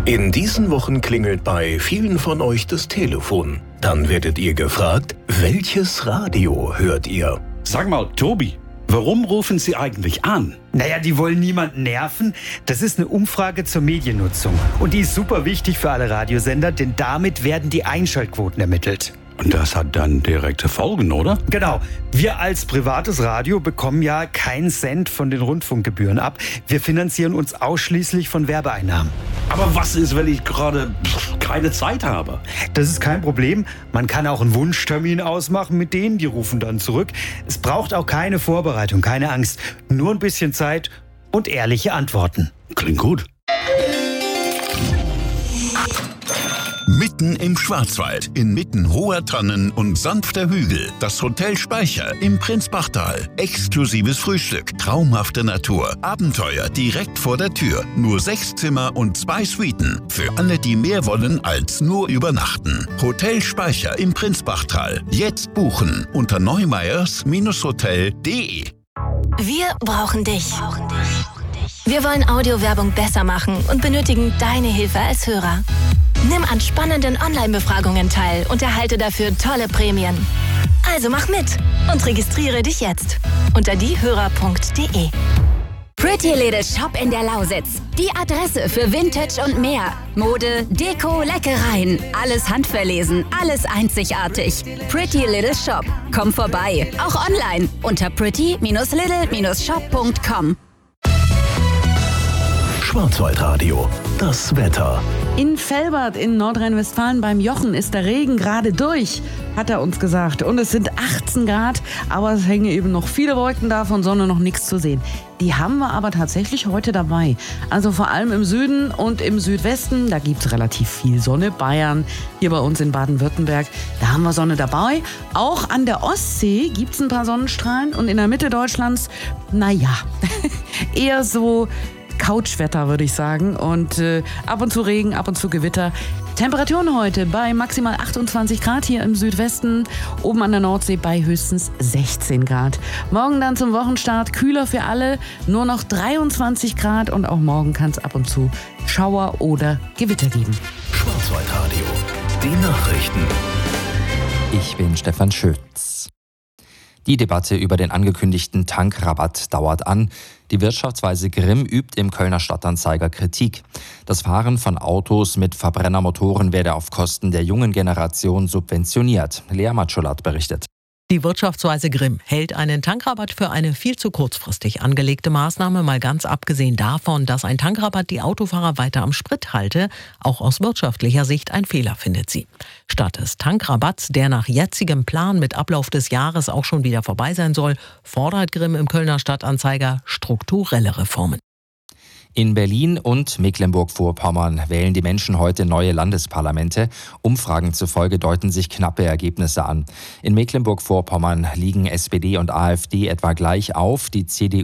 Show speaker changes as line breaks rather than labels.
In diesen Wochen klingelt bei vielen von euch das Telefon. Dann werdet ihr gefragt, welches Radio hört ihr?
Sag mal, Tobi, warum rufen Sie eigentlich an?
Naja, die wollen niemanden nerven. Das ist eine Umfrage zur Mediennutzung. Und die ist super wichtig für alle Radiosender, denn damit werden die Einschaltquoten ermittelt.
Und das hat dann direkte Folgen, oder?
Genau. Wir als privates Radio bekommen ja keinen Cent von den Rundfunkgebühren ab. Wir finanzieren uns ausschließlich von Werbeeinnahmen.
Aber was ist, wenn ich gerade keine Zeit habe?
Das ist kein Problem. Man kann auch einen Wunschtermin ausmachen mit denen, die rufen dann zurück. Es braucht auch keine Vorbereitung, keine Angst. Nur ein bisschen Zeit und ehrliche Antworten.
Klingt gut.
Mitten im Schwarzwald, inmitten hoher Tannen und sanfter Hügel, das Hotel Speicher im Prinzbachtal. Exklusives Frühstück, traumhafte Natur, Abenteuer direkt vor der Tür. Nur 6 Zimmer und 2 Suiten. Für alle, die mehr wollen als nur übernachten. Hotel Speicher im Prinzbachtal. Jetzt buchen unter neumeyers-hotel.de.
Wir brauchen dich. Wir wollen Audiowerbung besser machen und benötigen deine Hilfe als Hörer. Nimm an spannenden Online-Befragungen teil und erhalte dafür tolle Prämien. Also mach mit und registriere dich jetzt unter diehörer.de.
Pretty Little Shop in der Lausitz. Die Adresse für Vintage und mehr. Mode, Deko, Leckereien. Alles handverlesen, alles einzigartig. Pretty Little Shop. Komm vorbei. Auch online unter pretty-little-shop.com.
Schwarzwaldradio, das Wetter.
In Velbert in Nordrhein-Westfalen beim Jochen ist der Regen gerade durch, hat er uns gesagt. Und es sind 18 Grad, aber es hängen eben noch viele Wolken da, von Sonne noch nichts zu sehen. Die haben wir aber tatsächlich heute dabei. Also vor allem im Süden und im Südwesten, da gibt es relativ viel Sonne. Bayern, hier bei uns in Baden-Württemberg, da haben wir Sonne dabei. Auch an der Ostsee gibt es ein paar Sonnenstrahlen und in der Mitte Deutschlands, naja, eher so Couchwetter, würde ich sagen. Und ab und zu Regen, ab und zu Gewitter. Temperaturen heute bei maximal 28 Grad hier im Südwesten, oben an der Nordsee bei höchstens 16 Grad. Morgen dann zum Wochenstart kühler für alle, nur noch 23 Grad und auch morgen kann es ab und zu Schauer oder Gewitter geben.
Schwarzwaldradio, die Nachrichten.
Ich bin Stefan Schütz. Die Debatte über den angekündigten Tankrabatt dauert an. Die Wirtschaftsweise Grimm übt im Kölner Stadtanzeiger Kritik. Das Fahren von Autos mit Verbrennermotoren werde auf Kosten der jungen Generation subventioniert. Lea Matscholat berichtet.
Die Wirtschaftsweise Grimm hält einen Tankrabatt für eine viel zu kurzfristig angelegte Maßnahme, mal ganz abgesehen davon, dass ein Tankrabatt die Autofahrer weiter am Sprit halte. Auch aus wirtschaftlicher Sicht ein Fehler, findet sie. Statt des Tankrabatts, der nach jetzigem Plan mit Ablauf des Jahres auch schon wieder vorbei sein soll, fordert Grimm im Kölner Stadtanzeiger strukturelle Reformen.
In Berlin und Mecklenburg-Vorpommern wählen die Menschen heute neue Landesparlamente. Umfragen zufolge deuten sich knappe Ergebnisse an. In Mecklenburg-Vorpommern liegen SPD und AfD etwa gleich auf. Die CDU